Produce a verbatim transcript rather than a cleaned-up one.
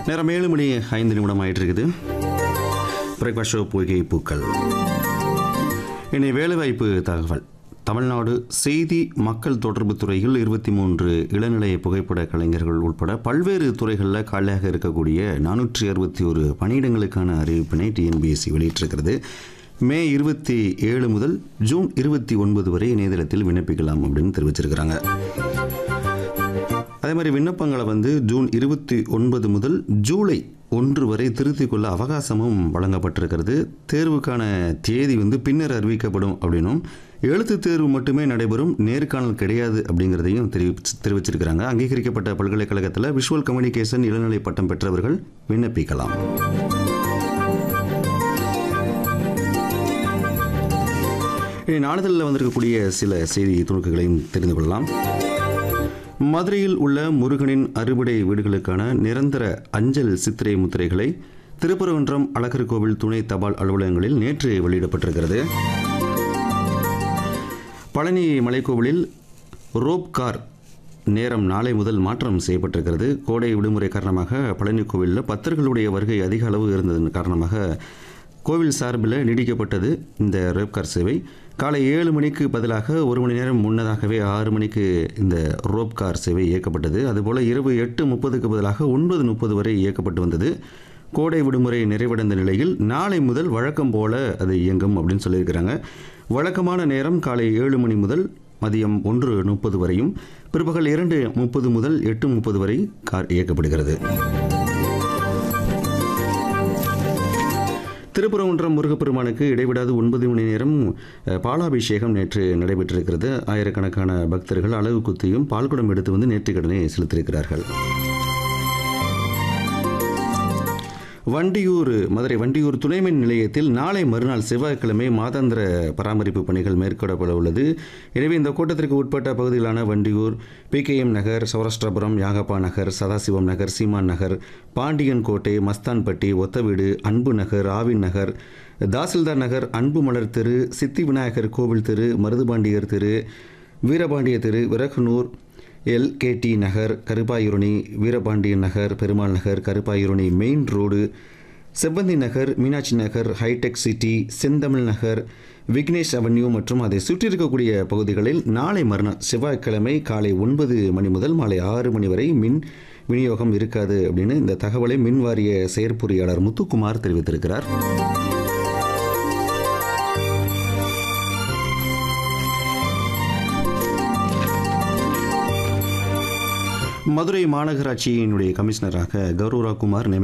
நேரம் ஏழு மணி ஐந்து நிமிடம் ஆயிட்டு இருக்குது. பிரேக்ஃபாஸ்ட் ஷோ பொய்கை பூக்கள். இனி வேலைவாய்ப்பு தகவல். தமிழ்நாடு செய்தி மக்கள் தொடர்பு துறையில் இருபத்தி மூன்று இளநிலை புகைப்பட கலைஞர்கள் உட்பட பல்வேறு துறைகளில் காலியாக இருக்கக்கூடிய நானூற்றி அறுபத்தி ஒரு பணியிடங்களுக்கான அறிவிப்பினை டிஎன்பிஎஸ்சி வெளியிட்டிருக்கிறது. மே இருபத்தி ஏழு முதல் ஜூன் இருபத்தி ஒன்பது வரை இணையதளத்தில் விண்ணப்பிக்கலாம் அப்படின்னு தெரிவிச்சிருக்கிறாங்க. அதே மாதிரி விண்ணப்பங்களை வந்து ஜூன் இருபத்தி ஒன்பது முதல் ஜூலை ஒன்று வரை திருத்திக் கொள்ள அவகாசமும் வழங்கப்பட்டிருக்கிறது. தேர்வுக்கான தேதி வந்து பின்னர் அறிவிக்கப்படும் அப்படின்னும், எழுத்து தேர்வு மட்டுமே நடைபெறும், நேர்காணல் கிடையாது அப்படிங்கிறதையும் தெரிவிச்சு தெரிவிச்சிருக்கிறாங்க. அங்கீகரிக்கப்பட்ட பல்கலைக்கழகத்தில் விஷுவல் கம்யூனிகேஷன் இளநிலை பட்டம் பெற்றவர்கள் விண்ணப்பிக்கலாம். நாளிதழில் வந்திருக்கக்கூடிய சில செய்தி துணுக்குகளையும் தெரிந்து கொள்ளலாம். மதுரையில் உள்ள முருகனின் அறுபடை வீடுகளுக்கான நிரந்தர அஞ்சல் சித்திரை முத்திரைகளை திருப்பரங்குன்றம் அழகர் கோவில் துணை தபால் அலுவலகங்களில் நேற்று வெளியிடப்பட்டிருக்கிறது. பழனி மலைக்கோவிலில் ரோப் கார் நேரம் நாளை முதல் மாற்றம் செய்யப்பட்டிருக்கிறது. கோடை விடுமுறை காரணமாக பழனி கோவிலில் பக்தர்களுடைய வருகை அதிக அளவு இருந்ததன் காரணமாக கோவில் சார்பில் நீடிக்கப்பட்டது இந்த ரோப் கார் சேவை. காலை ஏழு மணிக்கு பதிலாக ஒரு மணி நேரம் முன்னதாகவே ஆறு மணிக்கு இந்த ரோப் கார் சேவை இயக்கப்பட்டது. அதுபோல் இரவு எட்டு முப்பதுக்கு பதிலாக ஒன்பது முப்பது வரை இயக்கப்பட்டு வந்தது. கோடை விடுமுறை நிறைவடைந்த நிலையில் நாளை முதல் வழக்கம் போல அது இயங்கும் அப்படின்னு சொல்லியிருக்கிறாங்க. வழக்கமான நேரம் காலை ஏழு மணி முதல் மதியம் ஒன்று முப்பது வரையும், பிற்பகல் இரண்டு முப்பது முதல் எட்டு முப்பது வரை கார் இயக்கப்படுகிறது. திருப்பரங்குன்றம் முருகப்பெருமானுக்கு இடைவிடாது ஒன்பது மணி நேரம் பாலாபிஷேகம் நேற்று நடைபெற்றிருக்கிறது. ஆயிரக்கணக்கான பக்தர்கள் அலகு குத்தியும் பால்குடம் எடுத்து வந்து நேர்த்திக்கடனை செலுத்தியிருக்கிறார்கள். வண்டியூர் மதுரை வண்டியூர் துணைமின் நிலையத்தில் நாளை மறுநாள் செவ்வாய்க்கிழமை மாதாந்திர பராமரிப்பு பணிகள் மேற்கொள்ளப்பட உள்ளது. எனவே இந்த கூட்டத்திற்கு உட்பட்ட பகுதிகளான வண்டியூர், பிகேஎம் நகர், சௌராஷ்டிரபுரம், யாகப்பா நகர், சதாசிவம் நகர், சீமான் நகர், பாண்டியன் கோட்டை, மஸ்தான்பட்டி, ஒத்தவீடு, அன்பு நகர், ஆவின் நகர், தாசில்தார் நகர், அன்பு மலர் தெரு, சித்தி விநாயகர் கோவில் தெரு, மருதுபாண்டியர் தெரு, வீரபாண்டிய தெரு, விரகனூர், எல்கேடி நகர், கருப்பாயுரணி, வீரபாண்டியன் நகர், பெருமாள் நகர், கருப்பாயுரணி மெயின் ரோடு, செவ்வந்தி நகர், மீனாட்சி நகர், ஹைடெக் சிட்டி, செந்தமிழ் நகர், விக்னேஷ் அவென்யூ மற்றும் அதை சுற்றி இருக்கக்கூடிய பகுதிகளில் நாளை மறுநாள் செவ்வாய்க்கிழமை காலை ஒன்பது மணி முதல் மாலை ஆறு மணி வரை மின் விநியோகம் இருக்காது அப்படின்னு இந்த தகவலை மின் வாரிய செயற்பொறியாளர் முத்துக்குமார் தெரிவித்திருக்கிறார். மதுரை மாநகராட்சியினுடைய கமிஷனராக கௌரவராஜ் குமார்